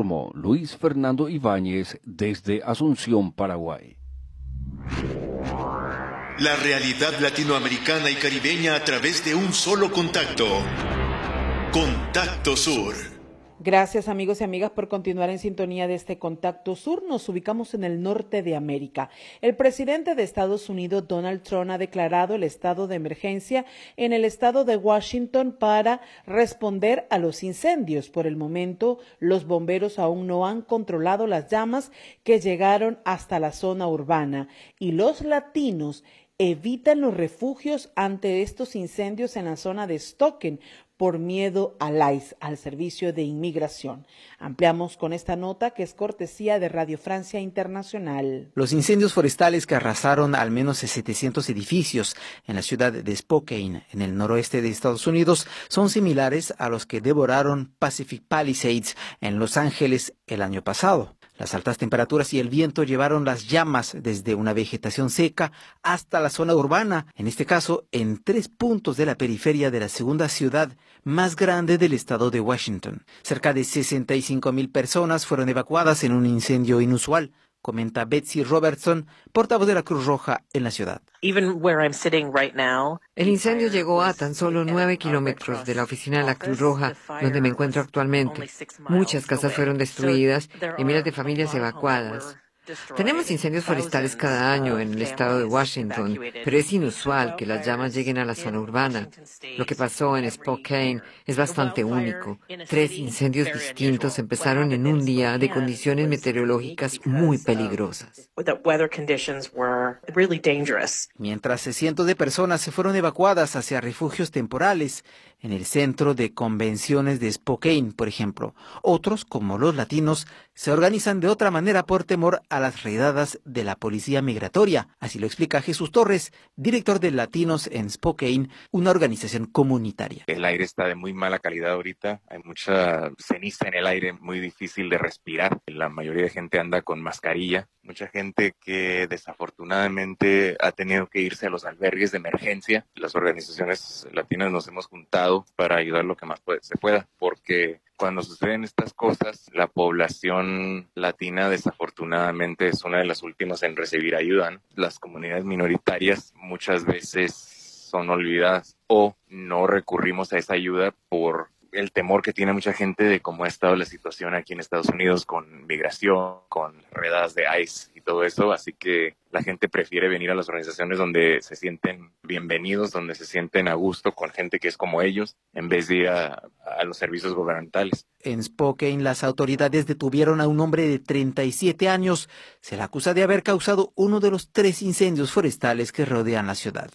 informó Luis Fernando Ibáñez desde Asunción, Paraguay. La realidad latinoamericana y caribeña a través de un solo contacto. Contacto Sur. Gracias, amigos y amigas, por continuar en sintonía de este Contacto Sur. Nos ubicamos en el norte de América. El presidente de Estados Unidos, Donald Trump, ha declarado el estado de emergencia en el estado de Washington para responder a los incendios. Por el momento, los bomberos aún no han controlado las llamas que llegaron hasta la zona urbana, y los latinos evitan los refugios ante estos incendios en la zona de Stockton por miedo al ICE, al Servicio de Inmigración. Ampliamos con esta nota que es cortesía de Radio Francia Internacional. Los incendios forestales que arrasaron al menos 700 edificios en la ciudad de Spokane, en el noroeste de Estados Unidos, son similares a los que devoraron Pacific Palisades en Los Ángeles el año pasado. Las altas temperaturas y el viento llevaron las llamas desde una vegetación seca hasta la zona urbana, en este caso en 3 puntos de la periferia de la segunda ciudad más grande del estado de Washington. Cerca de 65,000 personas fueron evacuadas en un incendio inusual, comenta Betsy Robertson, portavoz de la Cruz Roja en la ciudad. El incendio llegó a tan solo 9 kilómetros de la oficina de la Cruz Roja, donde me encuentro actualmente. Muchas casas fueron destruidas y miles de familias evacuadas. Tenemos incendios forestales cada año en el estado de Washington, pero es inusual que las llamas lleguen a la zona urbana. Lo que pasó en Spokane es bastante único. 3 incendios distintos empezaron en un día de condiciones meteorológicas muy peligrosas. Mientras cientos de personas se fueron evacuadas hacia refugios temporales en el centro de convenciones de Spokane, por ejemplo, otros, como los latinos, se organizan de otra manera por temor a las redadas de la policía migratoria. Así lo explica Jesús Torres, director de Latinos en Spokane, una organización comunitaria. El aire está de muy mala calidad ahorita, hay mucha ceniza en el aire, muy difícil de respirar. La mayoría de gente anda con mascarilla. Mucha gente que desafortunadamente ha tenido que irse a los albergues de emergencia. Las organizaciones latinas nos hemos juntado para ayudar lo que más se pueda, porque cuando suceden estas cosas, la población latina desafortunadamente es una de las últimas en recibir ayuda, ¿no? Las comunidades minoritarias muchas veces son olvidadas o no recurrimos a esa ayuda por el temor que tiene mucha gente de cómo ha estado la situación aquí en Estados Unidos con migración, con redadas de ICE y todo eso. Así que la gente prefiere venir a las organizaciones donde se sienten bienvenidos, donde se sienten a gusto con gente que es como ellos, en vez de ir a los servicios gubernamentales. En Spokane, las autoridades detuvieron a un hombre de 37 años. Se le acusa de haber causado uno de los 3 incendios forestales que rodean la ciudad.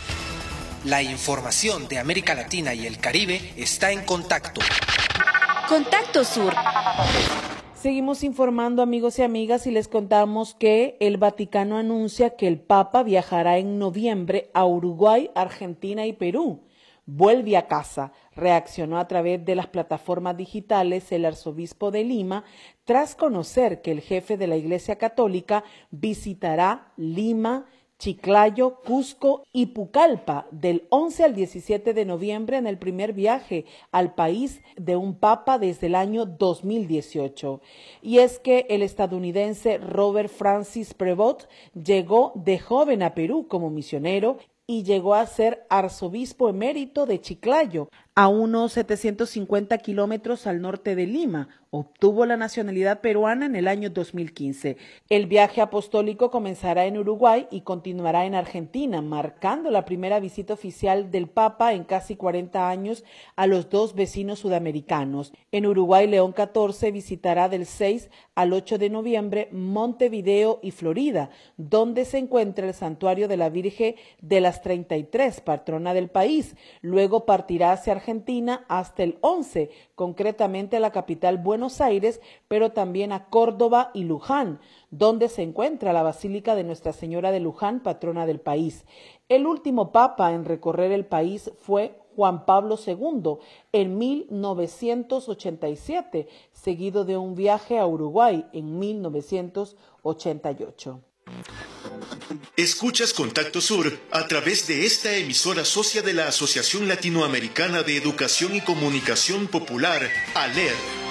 La información de América Latina y el Caribe está en Contacto. Contacto Sur. Seguimos informando, amigos y amigas, y les contamos que el Vaticano anuncia que el Papa viajará en noviembre a Uruguay, Argentina y Perú. Vuelve a casa, reaccionó a través de las plataformas digitales el arzobispo de Lima tras conocer que el jefe de la Iglesia Católica visitará Lima, Chiclayo, Cusco y Pucallpa del 11 al 17 de noviembre en el primer viaje al país de un papa desde el año 2018. Y es que el estadounidense Robert Francis Prevost llegó de joven a Perú como misionero y llegó a ser arzobispo emérito de Chiclayo, a unos 750 kilómetros al norte de Lima. Obtuvo la nacionalidad peruana en el año 2015. El viaje apostólico comenzará en Uruguay y continuará en Argentina, marcando la primera visita oficial del Papa en casi 40 años a los 2 vecinos sudamericanos. En Uruguay, León XIV visitará del 6 al 8 de noviembre Montevideo y Florida, donde se encuentra el santuario de la Virgen de las 33, patrona del país. Luego partirá hacia Argentina hasta el 11, concretamente a la capital Buenos Aires, pero también a Córdoba y Luján, donde se encuentra la Basílica de Nuestra Señora de Luján, patrona del país. El último papa en recorrer el país fue Juan Pablo II en 1987, seguido de un viaje a Uruguay en 1988. Escuchas Contacto Sur a través de esta emisora socia de la Asociación Latinoamericana de Educación y Comunicación Popular, ALER.